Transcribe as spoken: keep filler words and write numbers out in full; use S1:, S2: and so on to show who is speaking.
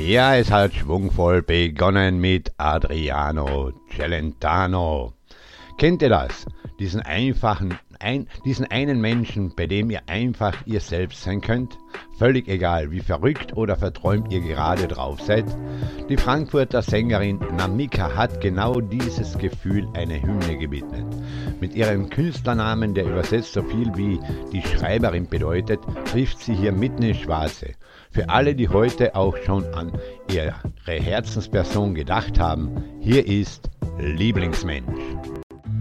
S1: Ja, es hat schwungvoll begonnen mit Adriano Celentano. Kennt ihr das? Diesen einfachen, ein, diesen einen Menschen, bei dem ihr einfach ihr selbst sein könnt? Völlig egal, wie verrückt oder verträumt ihr gerade drauf seid. Die Frankfurter Sängerin Namika hat genau dieses Gefühl eine Hymne gewidmet. Mit ihrem Künstlernamen, der übersetzt so viel wie die Schreiberin bedeutet, trifft sie hier mitten ins Schwarze. Für alle, die heute auch schon an ihre Herzensperson gedacht haben, hier ist Lieblingsmensch.